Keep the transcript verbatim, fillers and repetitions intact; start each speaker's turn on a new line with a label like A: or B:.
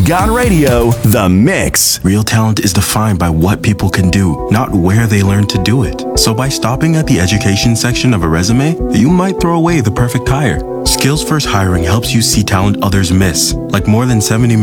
A: Got Radio, The Mix.
B: Real talent is defined by what people can do, not where they learn to do it. So by stopping at the education section of a resume, you might throw away the perfect hire. Skills First Hiring helps you see talent others miss, like more than seventy